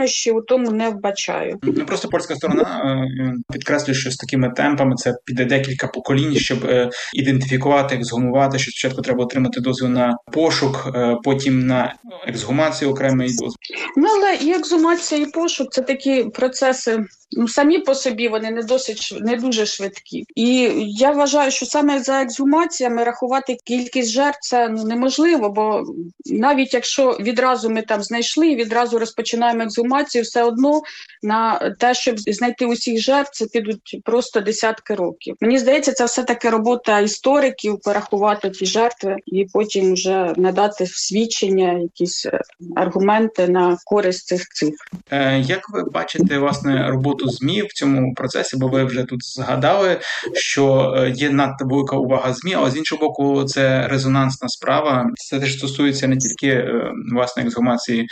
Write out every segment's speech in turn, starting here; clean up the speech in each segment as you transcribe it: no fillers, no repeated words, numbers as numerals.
складнощі у тому не вбачаю. Просто польська сторона підкреслює, що з такими темпами це піде декілька поколінь, щоб ідентифікувати, ексгумувати, що спочатку треба отримати дозвіл на пошук, потім на ексгумацію окремий дозвіл. Але і ексгумація, і пошук – це такі процеси, самі по собі вони не дуже швидкі. І я вважаю, що саме за ексгумаціями рахувати кількість жертв це неможливо, бо навіть якщо відразу ми там знайшли і відразу розпочинаємо ексгумацію, все одно на те, щоб знайти усіх жертв, це підуть просто десятки років. Мені здається, це все-таки робота істориків, порахувати ті жертви і потім вже надати свідчення, якісь аргументи на користь цих цифр. Як ви бачите, власне, роботу ЗМІ в цьому процесі, бо ви вже тут згадали, що є надто велика увага ЗМІ, але з іншого боку, це резонансна справа. Це теж стосується не тільки, власне, ексгумації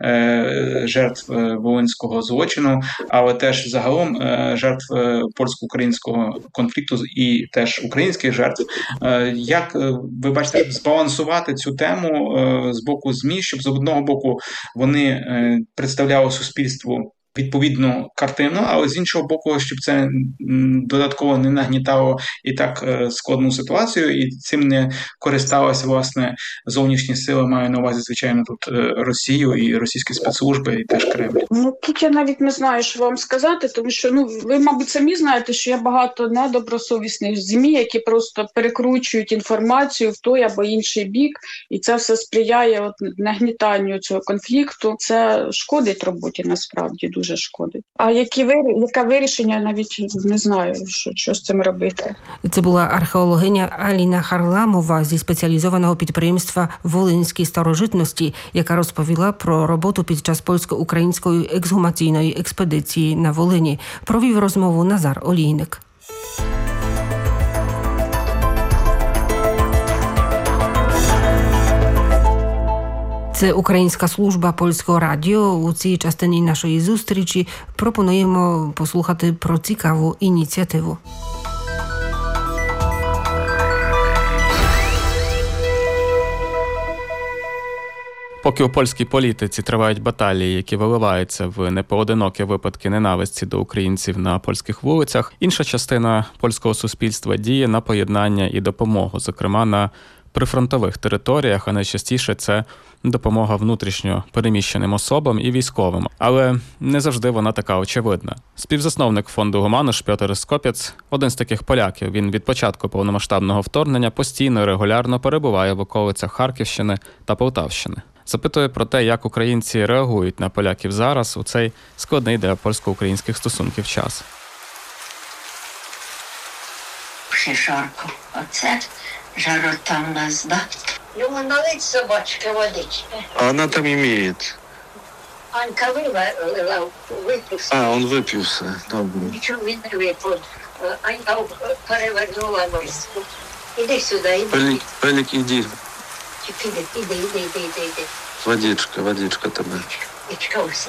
жертв волинського злочину, але теж загалом жертв польсько-українського конфлікту і теж українських жертв. Як ви бачите, збалансувати цю тему з боку ЗМІ, щоб з одного боку вони представляли суспільству відповідну картину, але з іншого боку, щоб це додатково не нагнітало і так складну ситуацію, і цим не користалися, власне, зовнішні сили, маю на увазі, звичайно, тут Росію і російські спецслужби, і теж Кремль. Тут я навіть не знаю, що вам сказати, тому що, ви, мабуть, самі знаєте, що є багато недобросовісних ЗМІ, які просто перекручують інформацію в той або інший бік, і це все сприяє нагнітанню цього конфлікту. Це шкодить роботі, насправді, дуже шкодить. А яке вирішення, навіть не знаю, що з цим робити. Це була археологиня Аліна Харламова зі спеціалізованого підприємства «Волинські старожитності», яка розповіла про роботу під час польсько-української ексгумаційної експедиції на Волині. Провів розмову Назар Олійник. Це Українська служба Польського радіо. У цій частині нашої зустрічі пропонуємо послухати про цікаву ініціативу. Поки у польській політиці тривають баталії, які виливаються в непоодинокі випадки ненависті до українців на польських вулицях, інша частина польського суспільства діє на поєднання і допомогу, зокрема на прифронтових територіях, а найчастіше це допомога внутрішньо переміщеним особам і військовим. Але не завжди вона така очевидна. Співзасновник фонду «Гумануш» Пьотр Скопєц – один з таких поляків. Він від початку повномасштабного вторгнення постійно і регулярно перебуває в околицях Харківщини та Полтавщини. Запитує про те, як українці реагують на поляків зараз у цей складний для польсько-українських стосунків час. Шишарку, оце жарота в нас, да? Йому налить собачки водички. А она там имеет. Анька випився. А, он выпился. Добре. Нічого він не випив. Анька перевернула миску. Іди сюди, іди. Пелик, иди. Іди. Водичка тебе. Водичка ось.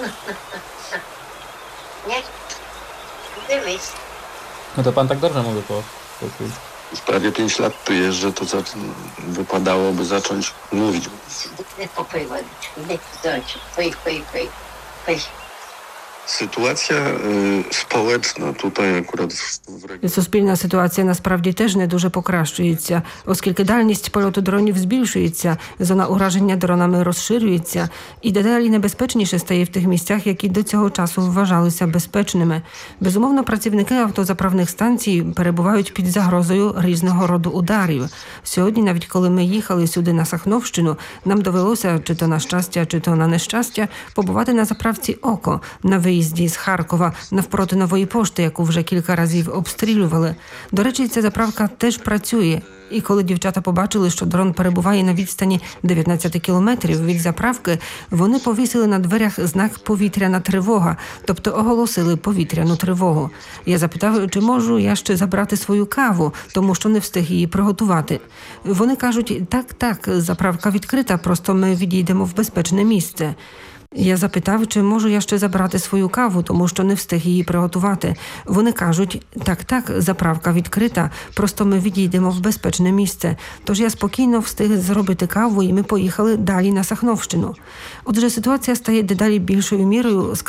Ні? Дивись. No to pan tak dobrze mówi po Prawie 5 lat tu jeżdżę, to wypadałoby zacząć mówić. Не попий водичку, іди, зайчик, пий. Sytuacja społeczna tutaj akurat w regionie. Суспільна ситуація насправді теж не дуже покращується, оскільки дальність польоту дронів збільшується, зона ураження дронами розширюється і дедалі небезпечніше стає в тих місцях, які до цього часу вважалися безпечними. Безумовно, працівники автозаправних станцій перебувають під загрозою різного роду ударів. Сьогодні, навіть коли ми їхали сюди на Сахновщину, нам довелося, чи то на щастя, чи то на нещастя, побувати на заправці «Око» на виїзді з Харкова навпроти Нової пошти, яку вже кілька разів обстрілювали. До речі, ця заправка теж працює. І коли дівчата побачили, що дрон перебуває на відстані 19 кілометрів від заправки, вони повісили на дверях знак «Повітряна тривога», тобто оголосили повітряну тривогу. Я запитав, чи можу я ще забрати свою каву, тому що не встиг її приготувати. Вони кажуть, так, заправка відкрита, просто ми відійдемо в безпечне місце. Я запитав, чи можу я ще забрати свою каву, тому що не встиг її приготувати. Вони кажуть, так, заправка відкрита, просто ми відійдемо в безпечне місце. Тож я спокійно встиг зробити каву і ми поїхали далі на Сахновщину. Отже, ситуація стає дедалі більшою мірою